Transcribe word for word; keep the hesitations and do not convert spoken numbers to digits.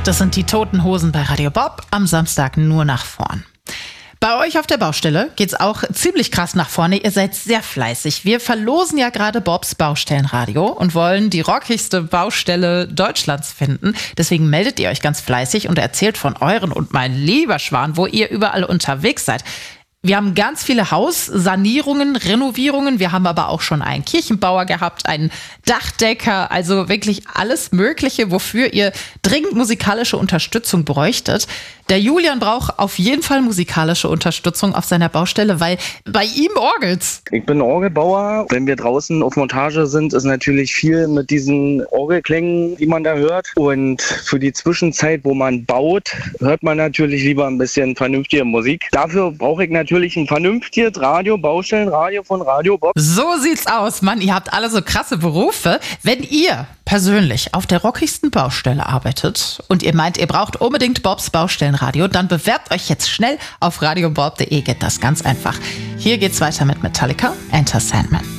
Das sind die Toten Hosen bei Radio Bob, am Samstag nur nach vorn. Bei euch auf der Baustelle geht's auch ziemlich krass nach vorne. Ihr seid sehr fleißig. Wir verlosen ja gerade Bobs Baustellenradio und wollen die rockigste Baustelle Deutschlands finden. Deswegen meldet ihr euch ganz fleißig und erzählt von euren und mein lieber Schwan, wo ihr überall unterwegs seid. Wir haben ganz viele Haussanierungen, Renovierungen. Wir haben aber auch schon einen Kirchenbauer gehabt, einen Dachdecker, also wirklich alles Mögliche, wofür ihr dringend musikalische Unterstützung bräuchtet. Der Julian braucht auf jeden Fall musikalische Unterstützung auf seiner Baustelle, weil bei ihm orgelt's. Ich bin Orgelbauer. Wenn wir draußen auf Montage sind, ist natürlich viel mit diesen Orgelklängen, die man da hört. Und für die Zwischenzeit, wo man baut, hört man natürlich lieber ein bisschen vernünftige Musik. Dafür brauche ich natürlich ein vernünftiges Radio, Baustellenradio von Radio Bob. So sieht's aus. Mann, ihr habt alle so krasse Berufe. Wenn ihr persönlich auf der rockigsten Baustelle arbeitet und ihr meint, ihr braucht unbedingt Bobs Baustellenradio, dann bewerbt euch jetzt schnell auf radiobob punkt de. Geht das ganz einfach. Hier geht's weiter mit Metallica, Enter Sandman.